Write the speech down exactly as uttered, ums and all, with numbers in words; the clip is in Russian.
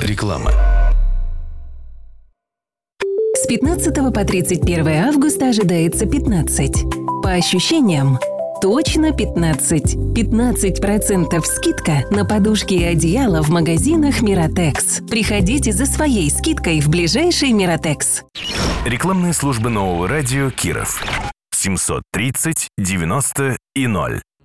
Реклама. С пятнадцатого по тридцать первое августа ожидается пятнадцать. По ощущениям, точно пятнадцать. пятнадцать процентов скидка на подушки и одеяло в магазинах Миротекс. Приходите за своей скидкой в ближайший Миротекс. Рекламные службы нового радио Киров. семьсот тридцать девяносто и ноль.